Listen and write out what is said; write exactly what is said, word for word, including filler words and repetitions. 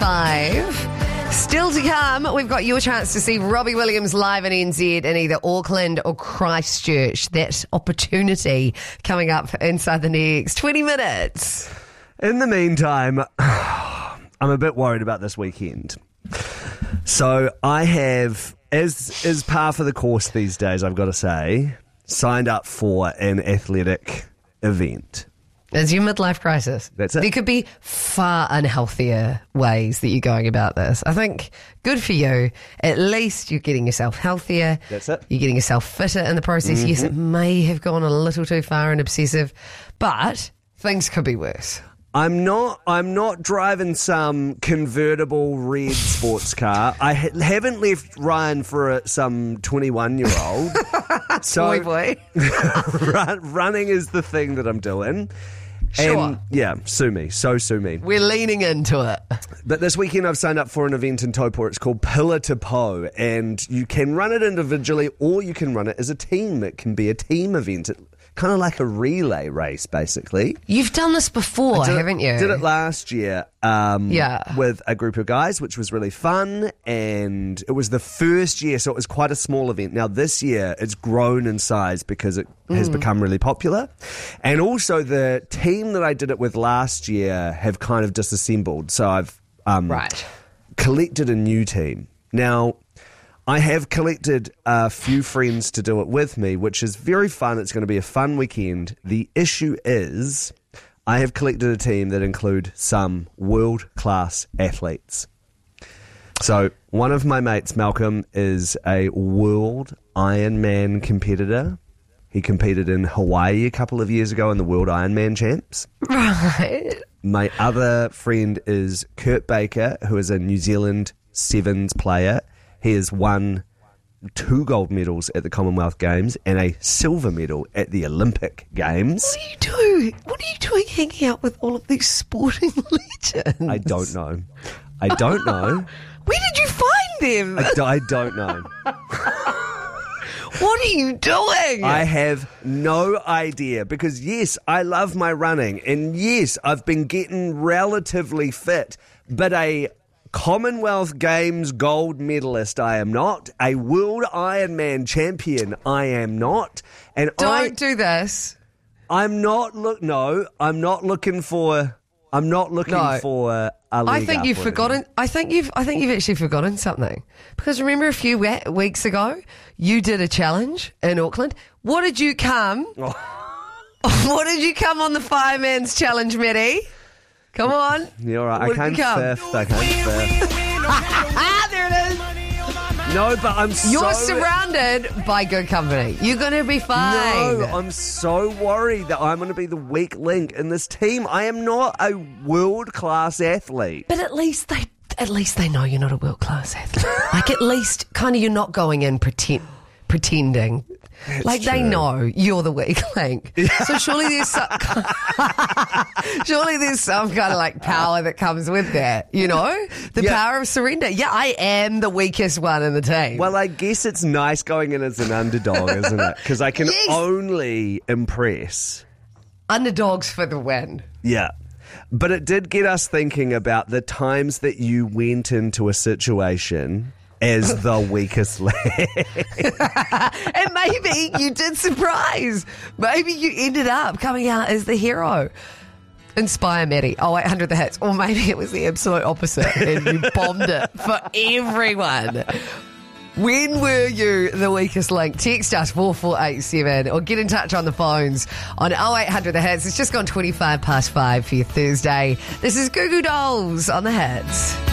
five. Still to come, we've got your chance to see Robbie Williams live in N Z in either Auckland or Christchurch. That opportunity coming up inside the next twenty minutes. In the meantime, I'm a bit worried about this weekend. So I have, as is par for the course these days, I've got to say, signed up for an athletic event. It's your midlife crisis. That's it. There could be far unhealthier ways that you're going about this. I think good for you. At least you're getting yourself healthier. That's it. You're getting yourself fitter in the process. Mm-hmm. Yes, it may have gone a little too far and obsessive, but things could be worse. I'm not I'm not driving some convertible red sports car. I ha- haven't left Ryan for a, some twenty-one-year-old. So boy, boy. run, running is the thing that I'm doing. Sure. And yeah, sue me. So sue me. We're leaning into it. But this weekend I've signed up for an event in Taupō. It's called Pillar to Po, and you can run it individually or you can run it as a team. It can be a team event. It, kind of like a relay race, basically. You've done this before, haven't you? Did it last year um, yeah. with a group of guys, which was really fun, and it was the first year, so it was quite a small event. Now, this year, it's grown in size because it mm. has become really popular. And also, the team that I did it with last year have kind of disassembled, so I've um, right. collected a new team. Now, I have collected a few friends to do it with me, which is very fun. It's going to be a fun weekend. The issue is I have collected a team that include some world-class athletes. So one of my mates, Malcolm, is a world Ironman competitor. He competed in Hawaii a couple of years ago in the World Ironman Champs. Right. My other friend is Kurt Baker, who is a New Zealand Sevens player. He has won two gold medals at the Commonwealth Games and a silver medal at the Olympic Games. What do you do? What are you doing hanging out with all of these sporting legends? I don't know. I don't know. Where did you find them? I, d- I don't know. What are you doing? I have no idea because, yes, I love my running and, yes, I've been getting relatively fit, but a Commonwealth Games gold medalist I am not. A World Ironman champion I am not. And Don't I, do this. I'm not look. No, I'm not looking for. I'm not looking No. for a leg I think up you've or forgotten. anything. I think you've. I think you've actually forgotten something. Because remember, a few we- weeks ago, you did a challenge in Auckland. What did you come? Oh. What did you come on the fireman's challenge, Matty? Come on. You're all right. What I did can't you come? fifth. I can't fifth. Ah, there it is. No, but I'm so. You're surrounded by good company. You're going to be fine. No, I'm so worried that I'm going to be the weak link in this team. I am not a world-class athlete. But at least they, at least they know you're not a world class athlete. Like at least, kind of, you're not going in pretend, pretending. That's like they true. know you're the weak link. So surely there's some, surely there's some kind of like power that comes with that. You know, the Yeah. power of surrender. Yeah, I am the weakest one in the team. Well, I guess it's nice going in as an underdog, isn't it? Because I can Yes. only impress. Underdogs for the win. Yeah. But it did get us thinking about the times that you went into a situation as the weakest link. And maybe you did surprise. Maybe you ended up coming out as the hero. Inspire Maddie. Oh, eight hundred the hits. Or maybe it was the absolute opposite and you bombed it for everyone. When were you the weakest link? Text us four four eight seven or get in touch on the phones on oh eight hundred the hits. It's just gone twenty-five past five for your Thursday. This is Goo Goo Dolls on the Hits.